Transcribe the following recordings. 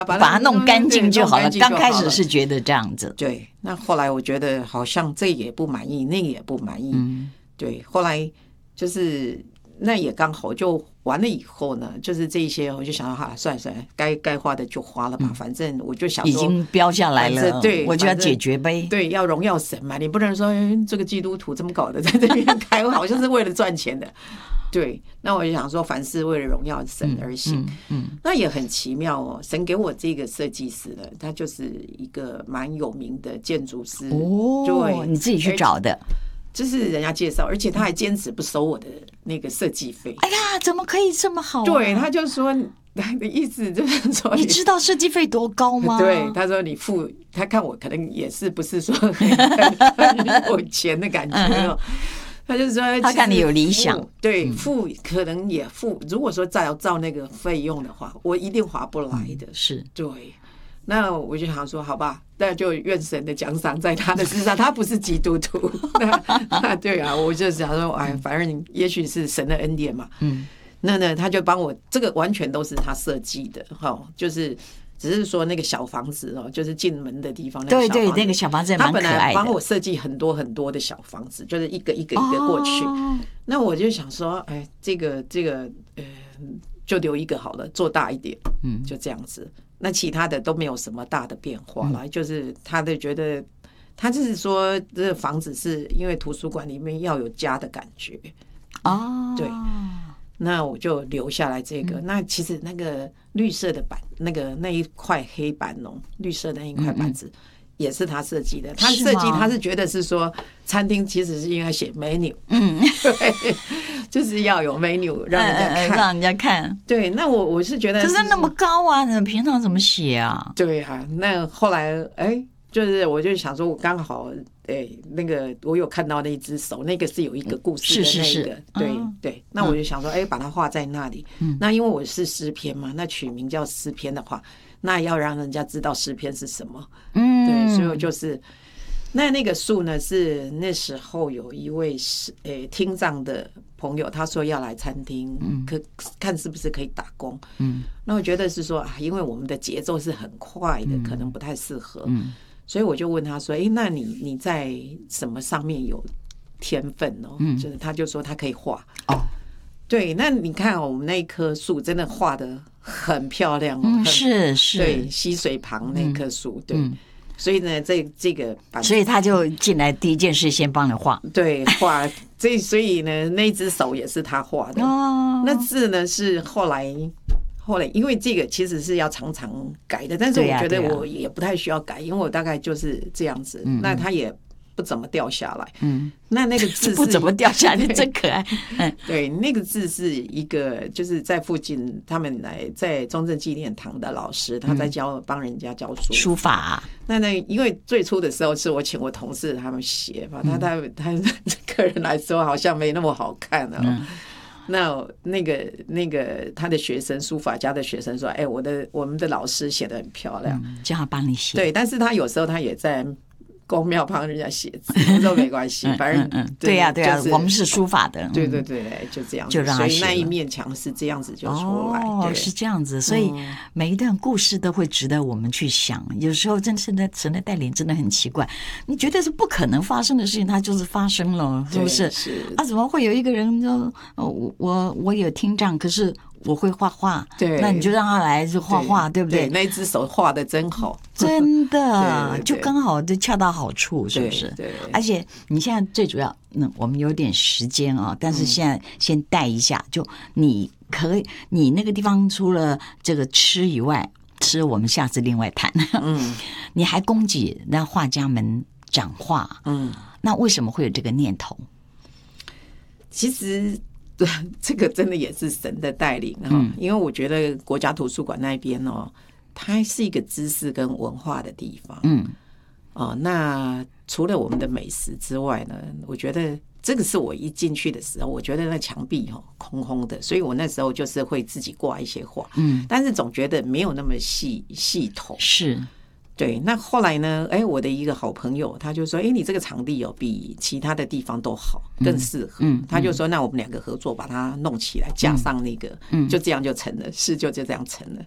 把它弄干净就好了。刚开始是觉得这样子， 对。那后来我觉得好像这也不满意，那个也不满意，对。后来就是那也刚好就完了以后呢，就是这一些我就想到哈，算了，该花的就花了吧，反正我就想说已经标下来了， 对， 我就要解决呗。 对，要荣耀神嘛，你不能说这个基督徒这么搞的在这边开，好像是为了赚钱的。对，那我就想说，凡事为了荣耀神而行。那也很奇妙哦。神给我这个设计师呢，他就是一个蛮有名的建筑师哦，对，你自己去找的， 就是人家介绍，而且他还坚持不收我的那个设计费。 哎呀，怎么可以这么好？ 对，他就说他的意思就是说， 你知道设计费多高吗？ 对，他说你付，他看我可能也是不是说很有钱的感觉。他就是说， 他看你有理想， 对，付可能也付。如果说再要照那个费用的话，我一定划不来的。 是对，那我就想说，好吧，那就愿神的奖赏在他的身上。他不是基督徒，那对啊，我就想说，哎，反正也许是神的恩典嘛。那呢，他就帮我，这个完全都是他设计的，就是。只是说那个小房子哦，就是进门的地方， 对对，那个小房子蛮可爱的。 他本来帮我设计很多很多的小房子，就是一个一个过去。那我就想说，哎，这个就留一个好了，做大一点，就这样子。那其他的都没有什么大的变化了，就是他的觉得，他就是说这个房子是因为图书馆里面要有家的感觉哦，对。那我就留下来这个。那其实那个绿色的板，那一块黑板哦，绿色的那一块板子也是他设计的。他设计他是觉得是说，餐厅其实是应该写 menu， 对，就是要有 menu 让人家看， 让人家看。 对，那我是觉得， 可是那么高啊，你平常怎么写啊？ 对啊，那后来就是我就想说，我刚好那个我有看到那只手，那个是有一个故事的那个，对对。那我就想说，把它画在那里。那因为我是诗篇嘛，那取名叫诗篇的话，那要让人家知道诗篇是什么。对，所以我就是那个树呢，是那时候有一位听障的朋友，他说要来餐厅，看是不是可以打工。那我觉得是说因为我们的节奏是很快的，可能不太适合。所以我就问他说：“那你在什么上面有天分哦？”就是他就说他可以画哦。对，那你看我们那一棵树真的画得很漂亮哦，是，对，溪水旁那棵树，对。所以呢，这个， 所以他就进来第一件事先帮你画， 对，画。所以呢，那只手也是他画的。那字呢是后来，因为这个其实是要常常改的，但是我觉得我也不太需要改，因为我大概就是这样子。那它也不怎么掉下来。那个字不怎么掉下来，真可爱。 对，那个字是一个就是在附近他们来在中正纪念堂的老师，他在帮人家教书法。 那因为最初的时候是我请我同事他们写嘛，他个人来说好像没那么好看啊。那个他的学生，书法家的学生说：“我们的老师写得很漂亮， 叫他帮你写。” 对，但是他有时候他也在公庙帮人家写字，我说没关系，反正对呀，我们是书法的， 对，就这样，就让他写。所以那一面墙是这样子就出来， 哦，是这样子，所以每一段故事都会值得我们去想。有时候真是神的带领真的很奇怪，你觉得是不可能发生的事情，它就是发生了，是不是？怎么会有一个人说，我有听障，可是我会画画，对，那你就让他来就画画，对不对？ 那只手画的真好， 真的就刚好就恰到好处，是不是？ 对。 而且你现在最主要，我们有点时间啊，但是现在先带一下，就你那个地方除了这个吃以外，吃我们下次另外谈。你还供给让画家们讲话，那为什么会有这个念头？ 其实。这个真的也是神的带领因为我觉得国家图书馆那边它是一个知识跟文化的地方。那除了我们的美食之外呢，我觉得这个是我一进去的时候，我觉得那墙壁空空的，所以我那时候就是会自己挂一些画，但是总觉得没有那么系统。是。对，那后来呢？我的一个好朋友，他就说：“你这个场地比其他的地方都好，更适合。”他就说：“那我们两个合作，把它弄起来，架上那个，就这样就成了，事就这样成了。”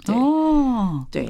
哦，对，